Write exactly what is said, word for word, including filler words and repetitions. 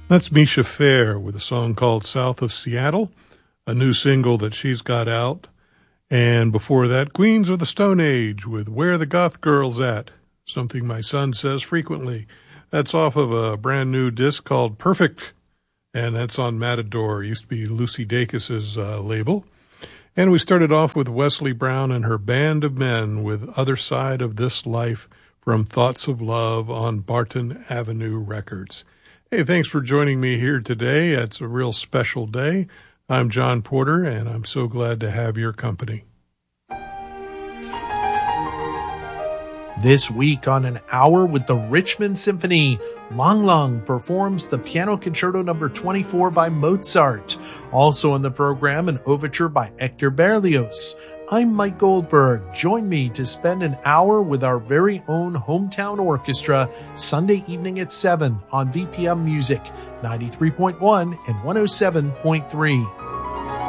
That's Misha Fair with a song called South of Seattle, a new single that she's got out. And before that, Queens of the Stone Age with Where the Goth Girl's At, something my son says frequently. That's off of a brand new disc called Perfect, and that's on Matador. It used to be Lucy Dacus's uh, label. And we started off with Wesley Brown and her Band of Men with Other Side of This Life from Thoughts of Love on Barton Avenue Records. Hey, thanks for joining me here today. It's a real special day. I'm John Porter, and I'm so glad to have your company. This week on An Hour with the Richmond Symphony, Lang Lang performs the Piano Concerto number twenty-four by Mozart. Also in the program, an overture by Hector Berlioz. I'm Mike Goldberg. Join me to spend an hour with our very own hometown orchestra Sunday evening at seven on V P M Music, ninety-three point one and one oh seven point three.